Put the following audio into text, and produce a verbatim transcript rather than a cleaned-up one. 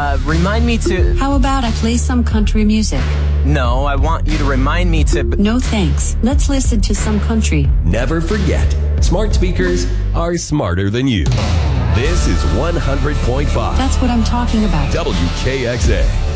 Uh, remind me to... How about I play some country music? No, I want you to remind me to... No thanks. Let's listen to some country. Never forget, smart speakers are smarter than you. This is one hundred point five That's what I'm talking about. W K X A.